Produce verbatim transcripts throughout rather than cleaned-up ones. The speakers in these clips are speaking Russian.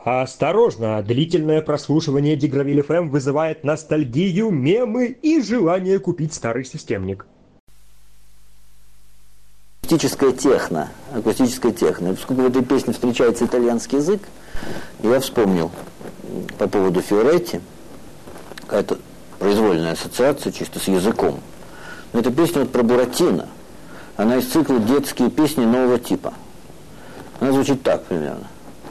Осторожно, длительное прослушивание Дигравиль эф эм вызывает ностальгию, мемы и желание купить старый системник. Акустическая техно, акустическая техно. И поскольку в этой песне встречается итальянский язык, я вспомнил по поводу Фиоретти, какая-то произвольная ассоциация чисто с языком. Но эта песня вот про Буратино. Она из цикла «Детские песни нового типа». Она звучит так примерно.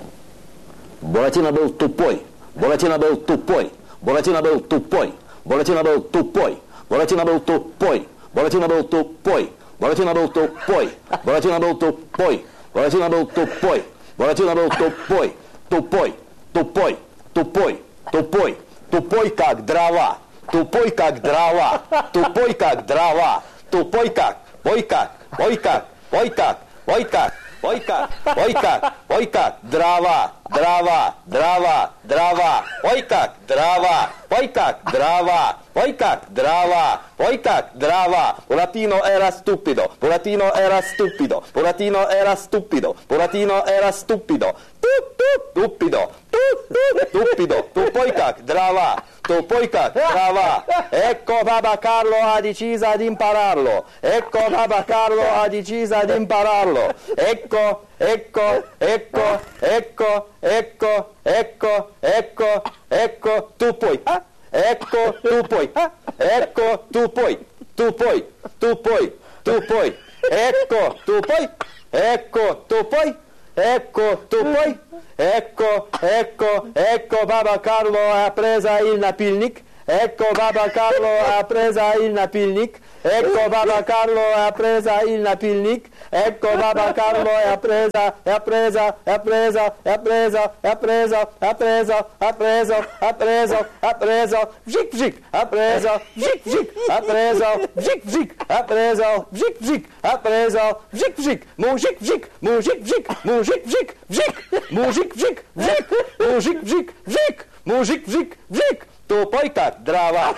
Буратино был тупой, Буратино был тупой, Буратино был тупой, Буратино был тупой, Буратино был тупой, Буратино был тупой, Буратино был тупой, Буратино был тупой, Буратино был тупой, Буратино был тупой, тупой, тупой, тупой, тупой, тупой как дрова, тупой как дрова, тупой как дрова, тупой как, ой как, ой как, ой как, ой как. Ой как, ой как, ой как, дрова, дрова, дрова, дрова, ой как, дрова, ой как, дрова, ой как, дрова, ой как, дрова. Buratino era stupido, Buratino era stupido, Buratino era stupido, Buratino era stupido, stupido, stupido, tupoi как, дрова. Tupoi как, дрова. Ecco Papa Carlo ha deciso di impararlo. Ecco Papa Carlo ha deciso di impararlo. Ecco, ecco, ecco, ecco, ecco, ecco, ecco, ecco, tu puoi. Ecco, tu puoi. Ecco, tu puoi. Tu puoi, tu puoi, tu puoi. Ecco, tu puoi. Ecco, tu puoi. Ecco, tu puoi. Ecco, ecco, ecco Papa Carlo ha preso il napilnik. Ecco Papa Carlo ha preso il napilnik. Ecco Papa Carlo ha preso il napilnik. Ecco Papa Carlo ha presa, ha presa, ha presa, ha presa, ha presa, ha preso, ha preso, ha preso, ha preso, vžik vžik, ha preso, vžik vžik, ha preso, vžik vžik, ha preso, vžik vžik, ha preso, vžik vžik, mužik vžik, mužik vžik, mužik vžik, vžik, mužik vžik, vžik, mužik vžik, vžik, mužik vžik, vžik, tupoj как дрова.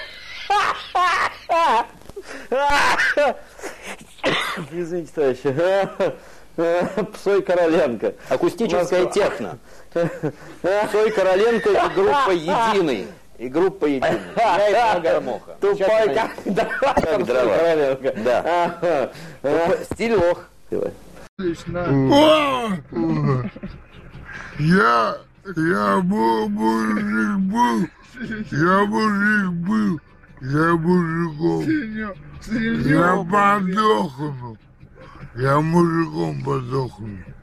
Извините, товарищи. Псой Короленко. Акустическая техно. Псой Короленко и группа «Единый». И группа «Единый». Я и Гармоха. Тупой как дрова. Как дрова. Да. Стиль лох. Я, я был мужик был, я мужик был, я мужиком. Я подохну. Я мужиком подохну.